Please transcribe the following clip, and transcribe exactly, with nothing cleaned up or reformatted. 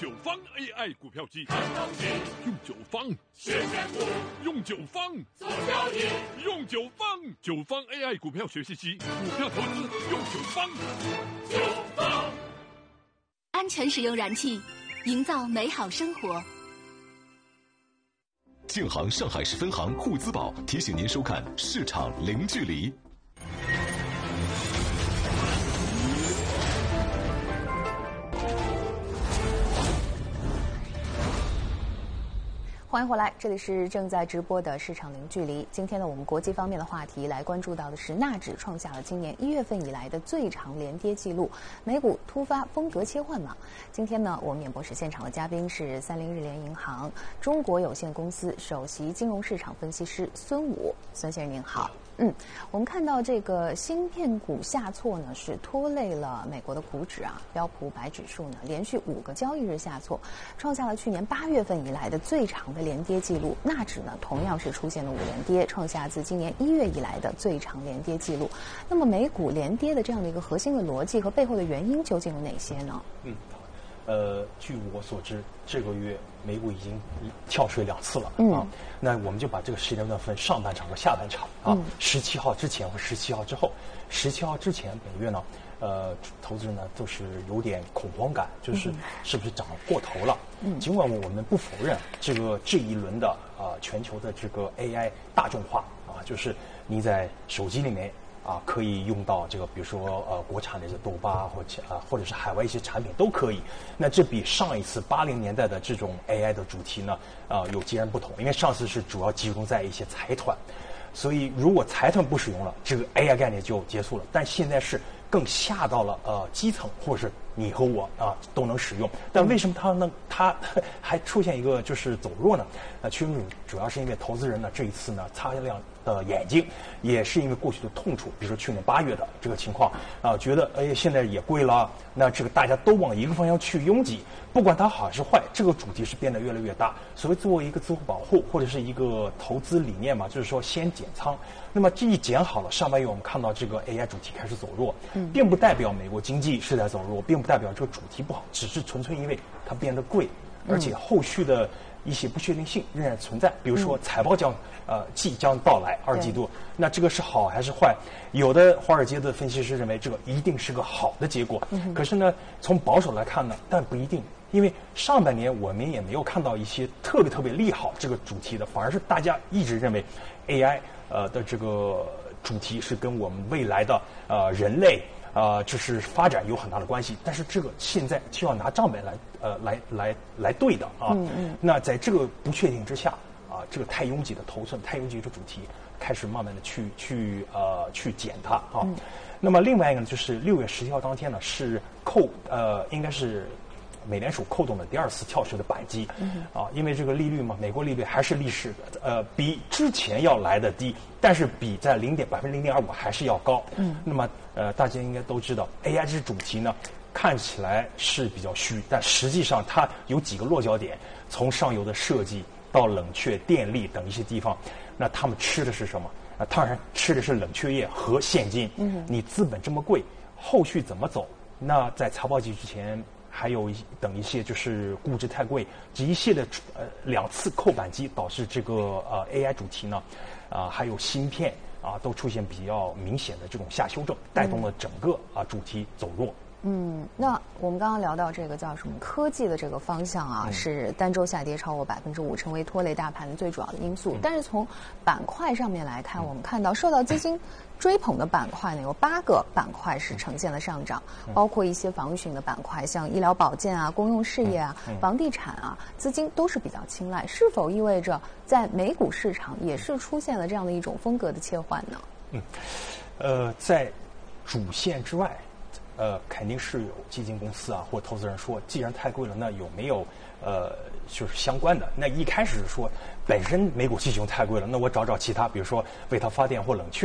九方 A I 股票机，用九方学选股， 用九方做交易， 用九方九方 A I 股票学习机，股票投资用九方。 九方安全使用燃气，营造美好生活。 建行上海市分行沪资宝提醒您收看市场零距离。 欢迎回来，这里是正在直播的市场零距离。今天呢，我们国际方面的话题来关注到的是纳指创下了今年一月份以来的最长连跌记录，美股突发风格切换嘛。今天呢，我们演播室现场的嘉宾是三菱日联银行中国有限公司首席金融市场分析师孙武，孙先生您好。嗯，我们看到这个芯片股下挫呢，是拖累了美国的股指啊，标普五百指数呢连续五个交易日下挫，创下了去年八月份以来的最长的连跌记录。纳指呢同样是出现了五连跌，创下自今年一月以来的最长连跌记录。那么美股连跌的这样的一个核心的逻辑和背后的原因究竟有哪些呢？ 嗯。呃，据我所知，这个月美股已经跳水两次了、嗯、啊。那我们就把这个时间段分上半场和下半场啊。十七、嗯、号之前和十七号之后。十七号之前，本月呢，呃，投资人呢都是有点恐慌感，就是是不是涨过头了？嗯。尽管我们不否认这个这一轮的啊、呃、全球的这个 A I 大众化啊，就是你在手机里面。啊，可以用到这个，比如说呃，国产的这豆瓣或者啊，或者是海外一些产品都可以。那这比上一次八零年代的这种 A I 的主题呢，啊、呃，有截然不同。因为上次是主要集中在一些财团，所以如果财团不使用了，这个 A I 概念就结束了。但现在是更下到了呃基层，或者是你和我啊都能使用。但为什么它能它还出现一个就是走弱呢？呃，其实主要是因为投资人呢这一次呢擦亮的眼睛，也是因为过去的痛处，比如说去年八月的这个情况啊、呃，觉得哎现在也贵了，那这个大家都往一个方向去拥挤，不管它好还是坏，这个主题是变得越来越大。所谓作为一个自我保护或者是一个投资理念嘛，就是说先减仓。那么这一减好了，上半月我们看到这个 A I 主题开始走弱，嗯，并不代表美国经济是在走弱，并不代表这个主题不好，只是纯粹因为它变得贵，而且后续的一些不确定性仍然存在，比如说财报将呃即将到来二季度，那这个是好还是坏？有的华尔街的分析师认为这个一定是个好的结果，嗯、可是呢，从保守来看呢，但不一定，因为上半年我们也没有看到一些特别特别利好这个主题的，反而是大家一直认为 A I 呃的这个主题是跟我们未来的呃人类。呃，就是发展有很大的关系，但是这个现在就要拿账本来，呃，来来来对的啊。嗯嗯。那在这个不确定之下，啊，这个太拥挤的头寸、太拥挤的主题，开始慢慢的去去呃去减它啊。嗯、那么另外一个呢，就是六月十七号当天呢，是扣呃，应该是美联储扣动的第二次跳水的扳机，嗯、啊，因为这个利率嘛，美国利率还是历史呃比之前要来的低。但是比在零点百分之零点二五还是要高。嗯，那么呃，大家应该都知道 ，A I 这主题呢，看起来是比较虚，但实际上它有几个落脚点，从上游的设计到冷却、电力等一些地方，那他们吃的是什么？啊，当然吃的是冷却液和现金。嗯，你资本这么贵，后续怎么走？那在财报季之前。还有一等一些就是估值太贵，这一系列呃两次扣扳机导致这个呃 A I 主题呢，啊、呃、还有芯片啊都出现比较明显的这种下修正，带动了整个啊主题走弱。 嗯，那我们刚刚聊到这个叫什么科技的这个方向啊，嗯、是单周下跌超过百分之五，成为拖累大盘的最主要的因素。嗯、但是从板块上面来看，嗯、我们看到受到资金追捧的板块呢，有八个板块是呈现了上涨，嗯、包括一些防御性的板块，像医疗保健啊、公用事业啊、嗯、房地产啊，资金都是比较青睐。是否意味着在美股市场也是出现了这样的一种风格的切换呢？ 嗯，呃，在主线之外。呃，肯定是有基金公司啊，或投资人说，既然太贵了，那有没有呃，就是相关的？那一开始说，本身美股基金太贵了，那我找找其他，比如说为它发电或冷却。